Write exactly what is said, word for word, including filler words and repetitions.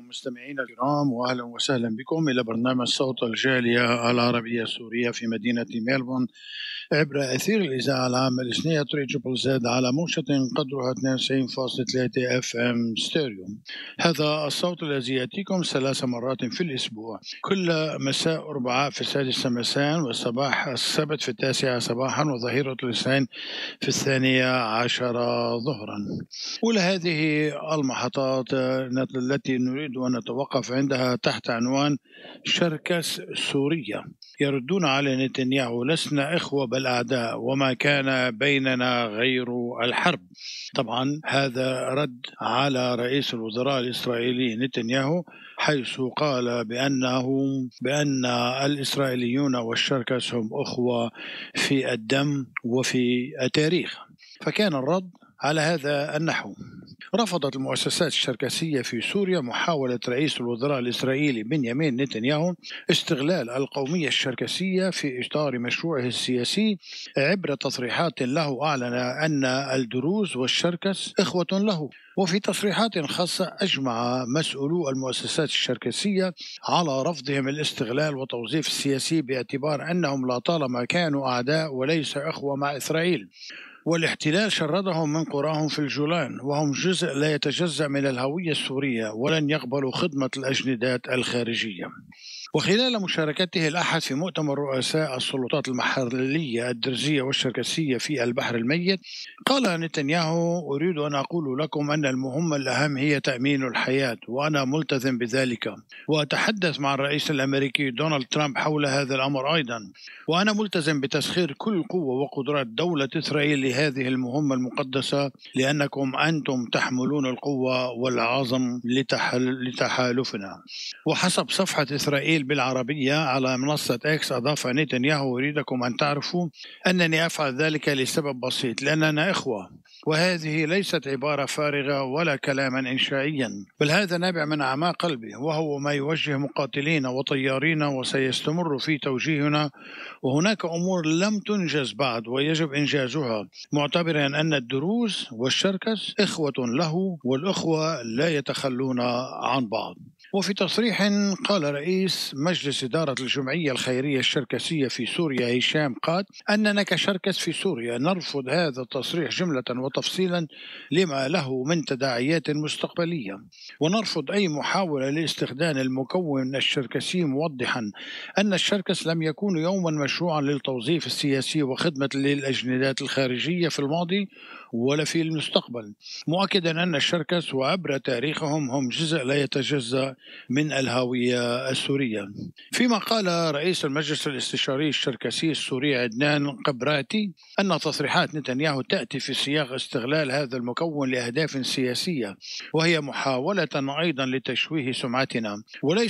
مستمعينا الكرام، واهلا وسهلا بكم الى برنامج صوت الجاليه العربيه السوريه في مدينه ميلبورن عبر اثير الاذاعه العامه الاثنيه تريبل زد على موجة قدرها اثنين وتسعين فاصلة ثلاثة اف ام ستيريو. هذا الصوت الذي ياتيكم ثلاث مرات في الاسبوع، كل مساء اربعاء في السادسه مساء، وصباح السبت في التاسعه صباحا، وظهيره الاثنين في الثانيه عشره ظهرا. أولى هذه المحطات التي نريد أن نتوقف عندها تحت عنوان شركس سوريا. يردون على نتنياهو: لسنا إخوة بل أعداء، وما كان بيننا غير الحرب. طبعا هذا رد على رئيس الوزراء الإسرائيلي نتنياهو، حيث قال بأنه بأن الإسرائيليون والشركس هم أخوة في الدم وفي التاريخ. فكان الرد على هذا النحو: رفضت المؤسسات الشركسية في سوريا محاولة رئيس الوزراء الإسرائيلي بنيامين نتنياهو استغلال القومية الشركسية في إطار مشروعه السياسي، عبر تصريحات له أعلن أن الدروز والشركس إخوة له. وفي تصريحات خاصة أجمع مسؤولو المؤسسات الشركسية على رفضهم الاستغلال والتوظيف السياسي، باعتبار أنهم لا طالما كانوا أعداء وليس أخوة مع إسرائيل، والاحتلال شردهم من قراهم في الجولان، وهم جزء لا يتجزأ من الهوية السورية، ولن يقبلوا خدمة الأجندات الخارجية. وخلال مشاركته الأحد في مؤتمر رؤساء السلطات المحلية الدرزية والشركسية في البحر الميت، قال نتنياهو: أريد أن أقول لكم أن المهمة الأهم هي تأمين الحياة، وأنا ملتزم بذلك، وأتحدث مع الرئيس الأمريكي دونالد ترامب حول هذا الأمر أيضا، وأنا ملتزم بتسخير كل قوة وقدرات دولة إسرائيل لهذه المهمة المقدسة، لأنكم أنتم تحملون القوة والعظم لتحل لتحالفنا. وحسب صفحة إسرائيل بالعربية على منصة إكس، أضاف نتنياهو: أريدكم أن تعرفوا أنني أفعل ذلك لسبب بسيط، لأننا إخوة، وهذه ليست عبارة فارغة ولا كلاما إنشائيا، بل هذا نابع من أعماق قلبي، وهو ما يوجه مقاتلين وطيارين وسيستمر في توجيهنا. وهناك أمور لم تنجز بعد ويجب إنجازها، معتبرا أن الدروز والشركس إخوة له، والأخوة لا يتخلون عن بعض. وفي تصريح قال رئيس مجلس إدارة الجمعية الخيرية الشركسية في سوريا هشام قاد: أننا كشركس في سوريا نرفض هذا التصريح جملة وتفصيلا لما له من تداعيات مستقبلية، ونرفض أي محاولة لاستخدام المكون الشركسي، موضحا أن الشركس لم يكون يوما مشروعا للتوظيف السياسي وخدمة للأجندات الخارجية في الماضي ولا في المستقبل، مؤكدا أن الشركس وعبر تاريخهم هم جزء لا يتجزأ من الهوية السورية. فيما قال رئيس المجلس الاستشاري الشركسي السوري عدنان قبراتي أن تصريحات نتنياهو تأتي في سياق استغلال هذا المكون لأهداف سياسية، وهي محاولة أيضا لتشويه سمعتنا، وليس